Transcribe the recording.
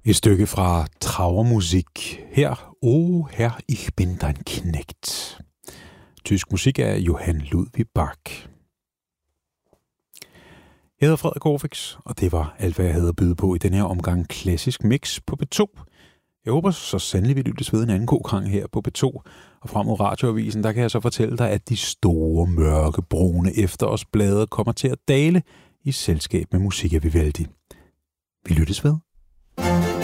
Et stykke fra Trauermusik. Her, Herr, ich bin dein Knecht. Tysk musik af Johann Ludwig Bach. Jeg hedder Frederik Corfix, og det var alt, hvad jeg havde at byde på i den her omgang klassisk mix på B2. Jeg håber så sandelig, vi lyttes ved en anden god gang her på B2. Og frem mod radioavisen, der kan jeg så fortælle dig, at de store, mørke, brune efterårsblade kommer til at dale i selskab med musik af Vivaldi. Vi lyttes ved.